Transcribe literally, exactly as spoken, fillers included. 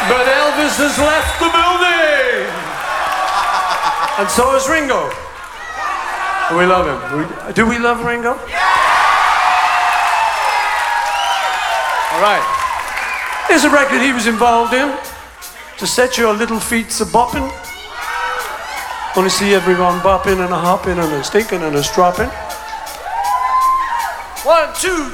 But Elvis has left the building! And so has Ringo. We love him. We, do we love Ringo? All right. Here's a record he was involved in. To set your little feet a bopping. Want to see everyone bopping and a hopping and a stinking and a stropping. One, two,